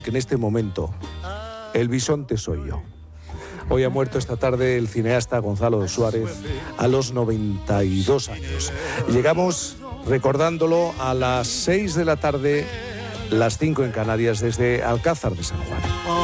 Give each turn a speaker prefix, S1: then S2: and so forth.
S1: que en este momento el bisonte soy yo. Hoy ha muerto esta tarde el cineasta Gonzalo Suárez a los 92 años. Llegamos recordándolo a las 6 de la tarde, las 5 en Canarias, desde Alcázar de San Juan.